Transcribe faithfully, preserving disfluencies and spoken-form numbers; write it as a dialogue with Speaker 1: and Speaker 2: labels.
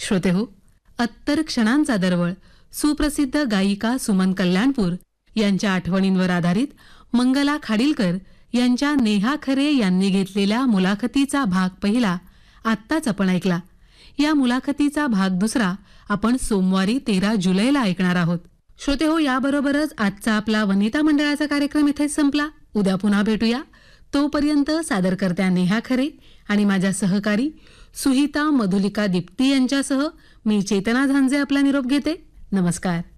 Speaker 1: श्रोतेहो, अत्तर क्षणांचा दरवळ सुप्रसिद्ध गायिका सुमन कल्याणपूर यांच्या आठवणींवर आधारित मंगला खाडीलकर यांच्या नेहा खरे यांनी घेतलेल्या मुलाखतीचा भाग पहिला आत्ताच आपण ऐकला. या मुलाखतीचा भाग दुसरा आपण सोमवारी तेरा जुलैला ऐकणार आहोत. श्रोतेहो, याबरोबरच आजचा आपला वनिता मंडळाचा कार्यक्रम इथेच संपला. उद्या पुन्हा भेटूया. तोपर्यंत सादरकर्त्या नेहा खरे आणि माझ्या सहकारी सुहिता मधुलिका दीप्ती यांच्यासह मी चेतना झांजे आपला निरोप घेते. नमस्कार.